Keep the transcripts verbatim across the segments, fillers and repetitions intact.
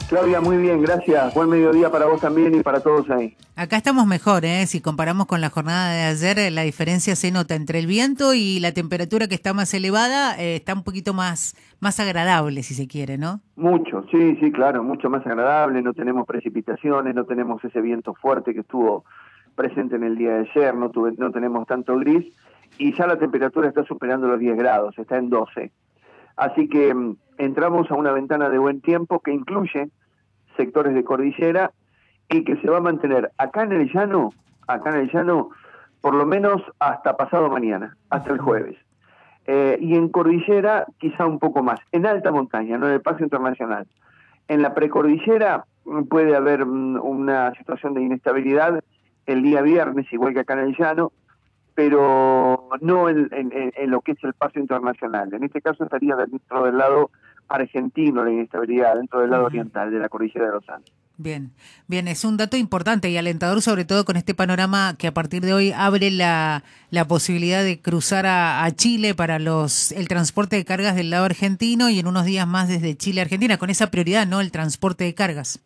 Claudia, muy bien, gracias. Buen mediodía para vos también y para todos ahí. Acá estamos mejor, ¿eh? Si comparamos con la jornada de ayer, la diferencia se nota entre el viento y la temperatura que está más elevada, eh, está un poquito más, más agradable, si se quiere, ¿no? Mucho, sí, sí, claro, mucho más agradable. No tenemos precipitaciones, no tenemos ese viento fuerte que estuvo presente en el día de ayer, no, tuve, no tenemos tanto gris y ya la temperatura está superando los diez grados, está en doce. Así que um, entramos a una ventana de buen tiempo que incluye sectores de cordillera y que se va a mantener acá en el llano, acá en el llano, por lo menos hasta pasado mañana, hasta el jueves. Eh, y en cordillera quizá un poco más, en alta montaña, no en el paso internacional. En la precordillera puede haber um, una situación de inestabilidad el día viernes, igual que acá en el llano, pero no en, en, en lo que es el paso internacional. En este caso estaría dentro del lado argentino la inestabilidad, dentro del lado uh-huh. oriental de la cordillera de los Andes. Bien, bien, es un dato importante y alentador, sobre todo con este panorama que a partir de hoy abre la, la posibilidad de cruzar a, a Chile para los el transporte de cargas del lado argentino y en unos días más desde Chile a Argentina, con esa prioridad, ¿no? El transporte de cargas.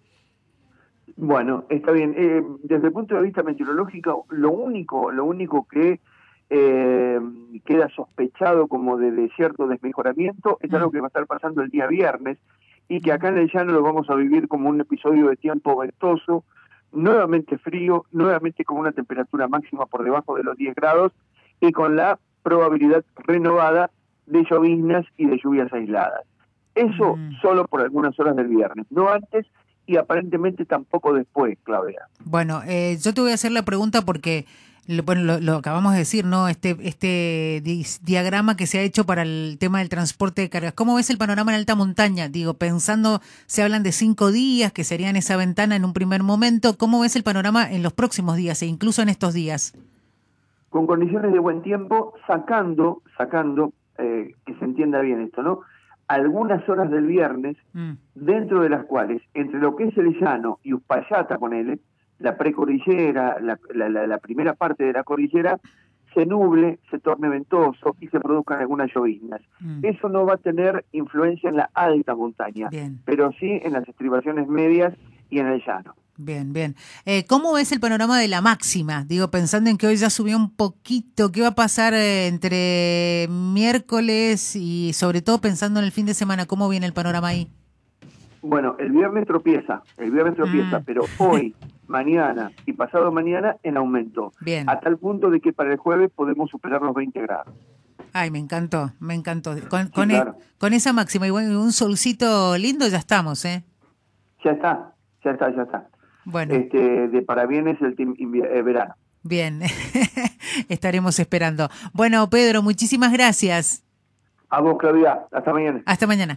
Bueno, está bien. Eh, desde el punto de vista meteorológico, lo único, lo único que eh, queda sospechado como de, de cierto desmejoramiento es algo que va a estar pasando el día viernes y que acá en el llano lo vamos a vivir como un episodio de tiempo ventoso, nuevamente frío, nuevamente con una temperatura máxima por debajo de los diez grados y con la probabilidad renovada de lloviznas y de lluvias aisladas. Eso mm. solo por algunas horas del viernes, no antes y aparentemente tampoco después, Claudia. Bueno, eh, yo te voy a hacer la pregunta porque, lo, bueno, lo, lo acabamos de decir, ¿no? Este este di- diagrama que se ha hecho para el tema del transporte de cargas. ¿Cómo ves el panorama en alta montaña? Digo, pensando, se hablan de cinco días, que serían esa ventana en un primer momento. ¿Cómo ves el panorama en los próximos días e incluso en estos días? Con condiciones de buen tiempo, sacando, sacando, eh, que se entienda bien esto, ¿no? Algunas horas del viernes, mm. dentro de las cuales, entre lo que es el llano y Uspallata, con él, la precordillera, la, la, la, la primera parte de la cordillera, se nuble, se torne ventoso y se produzcan algunas lloviznas. Mm. Eso no va a tener influencia en la alta montaña, bien. Pero sí en las estribaciones medias y en el llano. Bien, bien. Eh, ¿Cómo ves el panorama de la máxima? Digo, pensando en que hoy ya subió un poquito, ¿qué va a pasar eh, entre miércoles y sobre todo pensando en el fin de semana? ¿Cómo viene el panorama ahí? Bueno, el viernes tropieza, el viernes tropieza, mm. pero hoy, mañana y pasado mañana en aumento. Bien. A tal punto de que para el jueves podemos superar los veinte grados. Ay, me encantó, me encantó. Con, sí, con, claro. el, con esa máxima y un solcito lindo ya estamos, ¿eh? Ya está, ya está, ya está. Bueno. Este, de parabienes el team invi- eh, verano. Bien, estaremos esperando. Bueno, Pedro, muchísimas gracias. A vos, Claudia. Hasta mañana. Hasta mañana.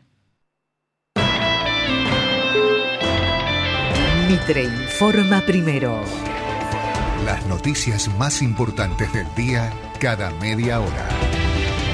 Mitre informa primero. Las noticias más importantes del día cada media hora.